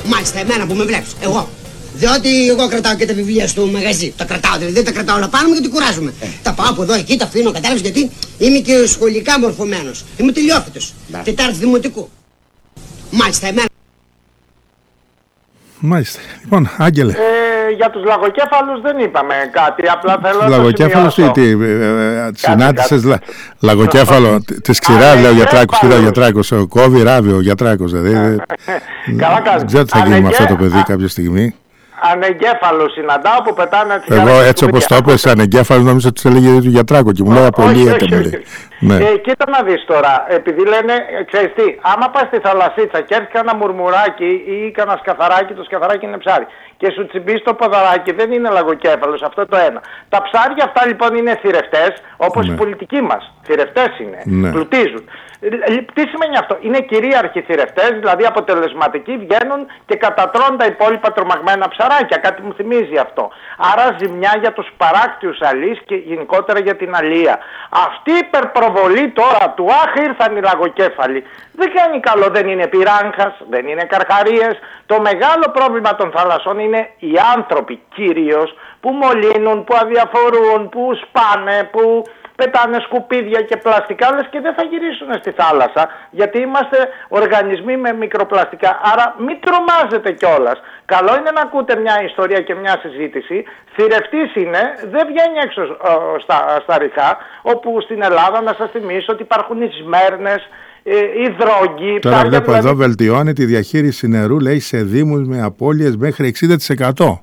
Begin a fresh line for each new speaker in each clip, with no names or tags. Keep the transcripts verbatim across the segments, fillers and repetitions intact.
Μάλιστα, εμένα που με βλέπεις, εγώ. Διότι εγώ κρατάω και τα βιβλία στο μαγαζί. Τα κρατάω, δηλαδή δεν τα κρατάω όλα πάνω μου γιατί κουράζομαι. Ε. Τα πάω από εδώ, εκεί, τα αφήνω, κατάλαβες, γιατί είμαι και σχολικά μορφωμένος. Είμαι τελειόφυτος. Τετάρτη δημοτικού. Μάλιστα, εμένα.
Μάλιστα. Λοιπόν, Άγγελε.
Ε, για τους λαγοκέφαλους δεν είπαμε κάτι. Απλά θέλω
λαγοκέφαλος ή τι, συνάντησες λα, λαγοκέφαλο της ξηρά, λέει ο Γιατράκος, ξηρά Γιατράκος, κόβει ράβει ο Γιατράκος, δηλαδή.
Καλά κάνει.
Δεν ξέρω τι θα γίνει με αυτό το παιδί κάποια στιγμή.
Ανεγκέφαλο συναντάω που πετάνε έτσι.
Εγώ έτσι όπως το έπαιζε ανεγκέφαλο νόμιζα ότι σε έλεγε του Γιατράκο και μου λέει απολύεται.
Ναι. Ε, κοίτα να δεις τώρα, επειδή λένε, ξέρεις τι, άμα πας στη θαλασσίτσα και έρθει κανένα μουρμουράκι ή κανένα σκαθαράκι, το σκαθαράκι είναι ψάρι, και σου τσιμπήσει το ποδαράκι, δεν είναι λαγοκέφαλος, αυτό το ένα. Τα ψάρια αυτά λοιπόν είναι θηρευτές, όπως ναι. οι πολιτικοί μας. Θηρευτές είναι, ναι. πλουτίζουν. Τι σημαίνει αυτό? Είναι κυρίαρχοι θηρευτές, δηλαδή αποτελεσματικοί, βγαίνουν και κατατρώνουν τα υπόλοιπα τρομαγμένα ψαράκια. Κάτι μου θυμίζει αυτό. Άρα ζημιά για τους παράκτιους αλείς και γενικότερα για την αλεία. Αυτή η υπερπροβολή τώρα του αχ ήρθαν οι λαγοκέφαλοι δεν κάνει καλό, δεν είναι πυράγχας, δεν είναι καρχαρίες. Το μεγάλο πρόβλημα των θαλασσών είναι οι άνθρωποι κυρίως που μολύνουν, που αδιαφορούν, που σπάνε, που πετάνε σκουπίδια και πλαστικά, λες και δεν θα γυρίσουν στη θάλασσα, γιατί είμαστε οργανισμοί με μικροπλαστικά. Άρα μην τρομάζετε κιόλας. Καλό είναι να ακούτε μια ιστορία και μια συζήτηση. Θηρευτής είναι, δεν βγαίνει έξω ε, στα, στα ρηχά, όπου στην Ελλάδα, να σας θυμίσω ότι υπάρχουν οι Σμέρνες, ε, οι δρόγκοι.
Τώρα βλέπω δηλαδή... εδώ βελτιώνει τη διαχείριση νερού, λέει, σε δήμους με απώλειες μέχρι εξήντα τοις εκατό.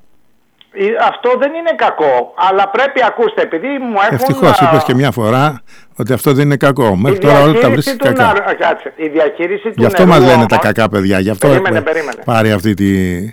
Αυτό δεν είναι κακό, αλλά πρέπει, ακούστε, επειδή μου έχουν...
Ευτυχώς είπες και μια φορά ότι αυτό δεν είναι κακό. Μέχρι τώρα όλα τα βρίσκεις κακά.
Να... Κάτσε, η διαχείριση του
γι' αυτό
νερού,
μας λένε
όμως...
τα κακά παιδιά, γι' αυτό
περίμενε, περίμενε.
πάρει αυτή τη...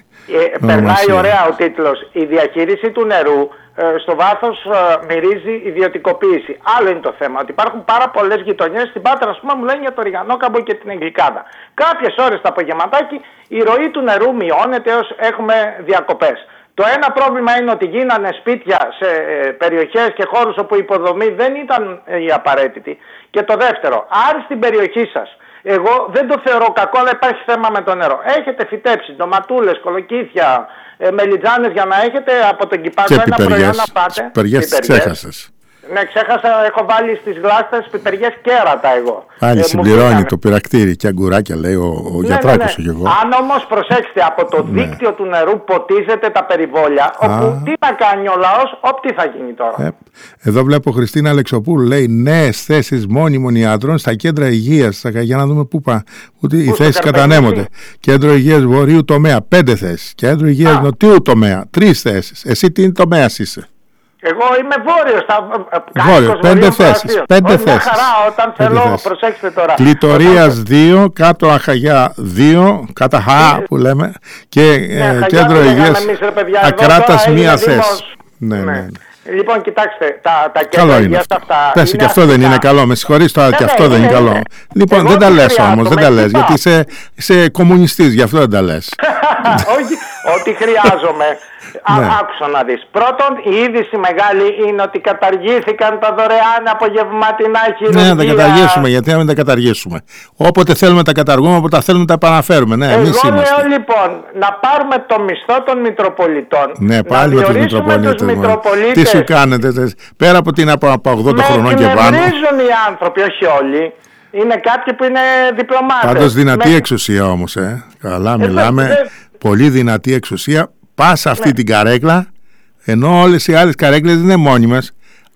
Ε, περνάει ωραία ο τίτλος. Η διαχείριση του νερού ε, στο βάθος ε, μυρίζει ιδιωτικοποίηση. Άλλο είναι το θέμα, ότι υπάρχουν πάρα πολλές γειτονιές. Στην Πάτρα, ας πούμε, μου λένε για το Ριγανόκαμπο και την Αγγλικάδα. Κάποιες ώρες το απογευματάκι η ροή του νερού μειώνεται έως έχουμε διακοπές. Το ένα πρόβλημα είναι ότι γίνανε σπίτια σε περιοχές και χώρους όπου η υποδομή δεν ήταν η απαραίτητη. Και το δεύτερο, αν στην περιοχή σας, εγώ δεν το θεωρώ κακό, αλλά υπάρχει θέμα με το νερό. Έχετε φυτέψει ντοματούλες, κολοκύθια, μελιτζάνες για να έχετε από τον Κυπάτο ένα προϊόν να πάτε.
Πιπεριές τις ξέχασες.
Ναι, ξέχασα, έχω βάλει στις γλάστες πιπεριές κέρατα εγώ.
Πάλι ε, συμπληρώνει το πυρακτήρι και αγκουράκια, λέει ο, ο ναι, Γιατράκος. Ναι, ναι. Εγώ.
Αν όμως προσέξτε, από το ναι. δίκτυο του νερού ποτίζεται τα περιβόλια, Α. όπου τι να κάνει ο λαός, όπ, τι θα γίνει τώρα.
Ε, εδώ βλέπω Χριστίνα Αλεξοπούλου, λέει νέες θέσεις μόνιμων ιατρών στα κέντρα υγείας. Για να δούμε πού πά. Ούτε οι θέσεις κατανέμονται. Κέντρο υγείας βορείου τομέα, πέντε θέσεις. Κέντρο υγείας νοτιού τομέα, τρεις θέσεις. Εσύ τι τομέας είσαι?
Εγώ είμαι βόρειος,
Βόρειο, πέντε θέσεις. Πέντε θέσεις.
Χαρά, όταν θέλω, θέσεις. Προσέξτε τώρα.
Κλητορίας δύο, κάτω Αχαγιά δύο, κατά Χα που λέμε, και ναι, ε, κέντρο υγείας Ακράτας μία θέση. Ναι, ναι, ναι.
Λοιπόν, κοιτάξτε, τα, τα κέντρα υγείας αυτά.
Πες και αυτό δεν είναι καλό. Με συγχωρείς τώρα, και αυτό δεν είναι καλό. Λοιπόν, δεν τα λες όμως, δεν τα λες, γιατί είσαι κομμουνιστής, γι' αυτό δεν τα λες.
Όχι, ό,τι χρειάζομαι. Ναι. Άκουσα να δεις. Πρώτον, η είδηση μεγάλη είναι ότι καταργήθηκαν τα δωρεάν απογευματινά χειρουργεία.
Ναι, να τα καταργήσουμε. Γιατί να μην τα καταργήσουμε? Όποτε θέλουμε τα καταργούμε, όποτε θέλουμε τα επαναφέρουμε. Ναι, εμείς
Εγώ
είμαστε.
λέω λοιπόν να πάρουμε το μισθό των Μητροπολιτών.
Ναι, πάλι με τους Μητροπολίτες. Τι σου κάνετε, πέρα από την από, από ογδόντα χρονών και πάνω.
Γνωρίζουν οι άνθρωποι, όχι όλοι. Είναι κάποιοι που είναι διπλωμάτες.
Πάντως δυνατή με... εξουσία όμως, ε. Καλά, ε, μιλάμε. Ε, ε, πολύ δυνατή εξουσία. Πας αυτή ναι. την καρέκλα, ενώ όλες οι άλλες καρέκλες δεν είναι μόνιμες.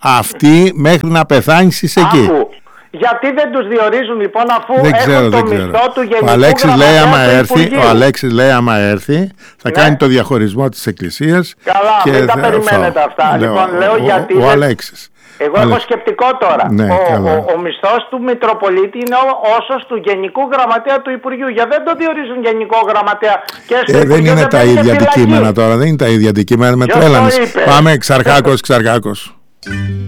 Αυτή μέχρι να πεθάνεις είσαι εκεί.
Άκου. Γιατί δεν τους διορίζουν λοιπόν, αφού
δεν
έχουν
ξέρω,
το μισθό του γενικού
ο Αλέξης λέει άμα έρθει,
Υπουργείου.
Ο Αλέξης λέει άμα έρθει θα ναι. κάνει το διαχωρισμό της Εκκλησίας.
Καλά,
και
μην τα
θα,
περιμένετε αυτά.
Λέω,
λοιπόν, λέω
ο,
γιατί.
Ο, ο
δεν...
Αλέξης.
Εγώ
Αλέξης.
έχω σκεπτικό τώρα.
Ναι,
ο, ο, ο μισθός του Μητροπολίτη είναι όσος του Γενικού Γραμματέα του Υπουργείου. Γιατί δεν το διορίζουν Γενικό Γραμματέα και στο
ε,
Υπουργείο.
Δεν είναι
δεν
τα ίδια αντικείμενα τώρα. Δεν είναι τα ίδια αντικείμενα. Με τρέλανες. Πάμε Ξαρχάκος, Ξαρχάκος.